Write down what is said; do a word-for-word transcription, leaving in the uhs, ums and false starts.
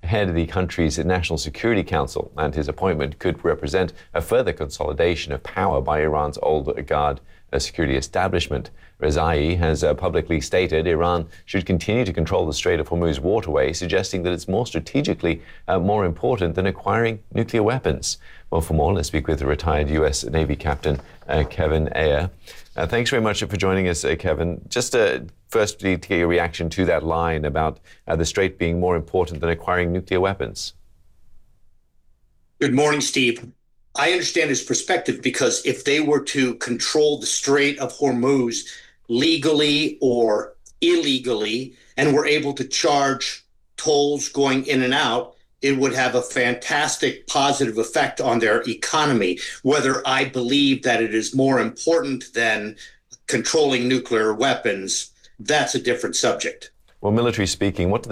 head the country's National Security Council, and his appointment could represent a further consolidation of power by Iran's old guard uh, security establishment. Rezai has uh, publicly stated Iran should continue to control the Strait of Hormuz waterway, suggesting that it's more strategically uh, more important than acquiring nuclear weapons. Well, for more, let's speak with retired U S Navy Captain uh, Kevin Ayer. Uh, thanks very much for joining us, uh, Kevin. Just uh, firstly, to get your reaction to that line about uh, the Strait being more important than acquiring nuclear weapons. Good morning, Steve. I understand his perspective, because if they were to control the Strait of Hormuz legally or illegally and were able to charge tolls going in and out, it would have a fantastic positive effect on their economy. Whether I believe that it is more important than controlling nuclear weapons, that's a different subject. Well, military speaking, what do